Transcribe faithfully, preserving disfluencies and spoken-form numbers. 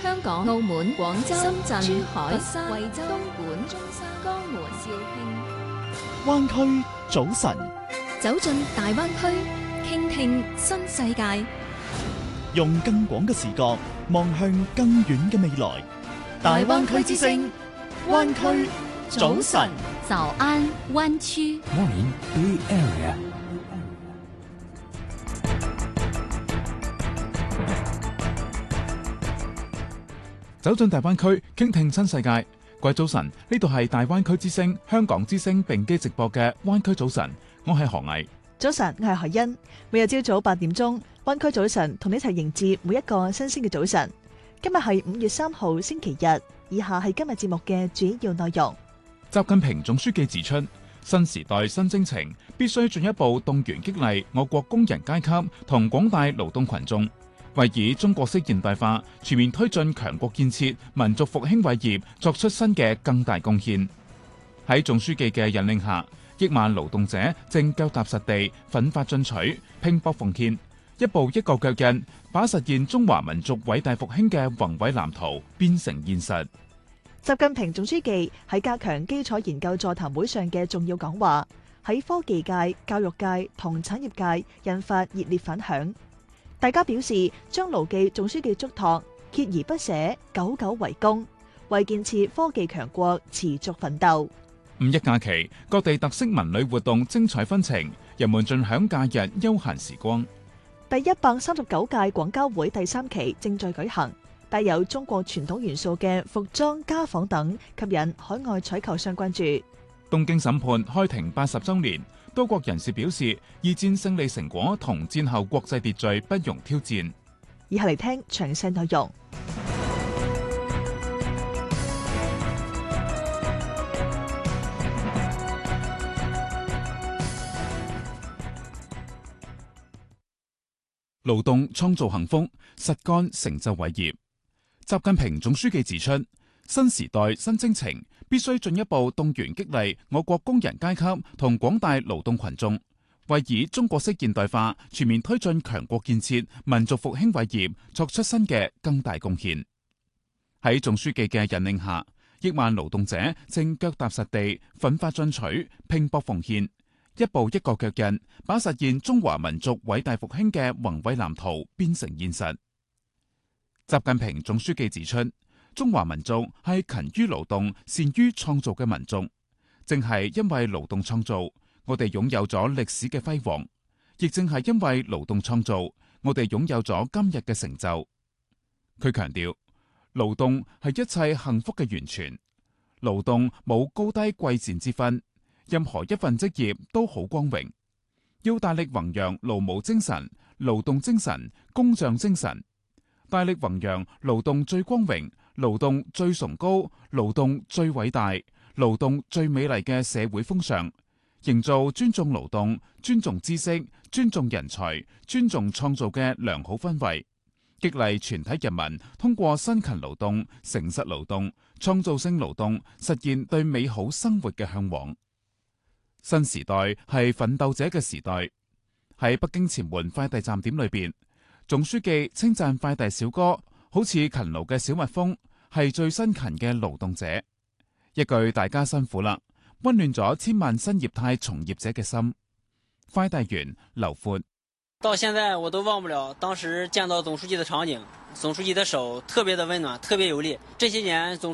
香港、澳門、廣州、深圳、珠海、佛山、惠州、東莞、中山、江門、肇慶。 灣區早晨， 走進大灣區，傾聽新世界， 用更廣嘅視角望向更遠嘅未來。大灣區之聲，灣區早晨， 早安灣區。 Morning Bay Area。 走進大灣區，傾聽新世界。各位早晨，呢度係大灣區之聲、香港之聲並機直播嘅灣區早晨，我係何毅。 早晨，我係何欣。每日朝早八點鐘，灣區早晨同你一齊迎接每一個新鮮嘅早晨。今日係五月三號星期日，以下係今日節目嘅主要內容。 習近平總書記指出，新時代新征程必須進一步動員激勵我國工人階級同廣大勞動群眾，為以中國式現代化全面推進強國建設、民族復興偉業作出新嘅更大貢獻。喺總書記嘅引領下，億萬勞動者正腳踏實地、奮發進取、拼搏奉獻，一步一個腳印，把實現中華民族偉大復興嘅宏偉藍圖變成現實。 習近平總書記喺加強基礎研究座談會上嘅重要講話，喺科技界、教育界同產業界引發熱烈反響。大家表示將牢記總書記囑託，鍥而不捨，久久為功，為建設科技強國持續奮鬥。 五一假期，各地特色文旅活動精彩紛呈，人們盡享假日休閒時光。 第一百三十九屆廣交會第三期正在舉行，帶有中國傳統元素嘅服裝、家紡等吸引海外採購商關注。 東京審判開庭八十週年，多國人士表示，二戰勝利成果同戰後國際秩序不容挑戰。 以下嚟聽詳細內容。 勞動創造幸福，實幹成就偉業。習近平總書記指出，新時代新征程必須進一步動員激勵我國工人階級同廣大勞動群眾，為以中國式現代化全面推進強國建設、民族復興偉業作出新嘅更大貢獻。喺總書記嘅引領下，億萬勞動者正腳踏實地、奮發進取、拼搏奉獻，一步一個腳印，把實現中華民族偉大復興嘅宏偉藍圖變成現實。習近平總書記指出，中華民族係勤於勞動、善於創造嘅民族，正係因為勞動創造，我哋擁有咗歷史嘅輝煌，亦正係因為勞動創造，我哋擁有咗今日嘅成就。佢強調，勞動係一切幸福嘅源泉，勞動冇高低貴賤之分。任何一份職業都好光榮，要大力弘揚勞務精神、勞動精神、工匠精神，大力弘揚勞動最光榮、勞動最崇高、勞動最偉大、勞動最美麗嘅社會風尚，營造尊重勞動、尊重知識、尊重人才、尊重創造嘅良好氛圍，激勵全體人民通過辛勤勞動、誠實勞動、創造性勞動，實現對美好生活嘅向往。新時代係奮鬥者嘅時代。喺北京前門快遞站點裏邊，總書記稱讚快遞小哥好似勤勞嘅小蜜蜂，係最辛勤嘅勞動者。一句大家辛苦啦，溫暖咗千萬新業態從業者嘅心。快遞員劉闊， 到現在我都忘不了當時見到總書記的場景，總書記的手特別的溫暖，特別有力。這些年總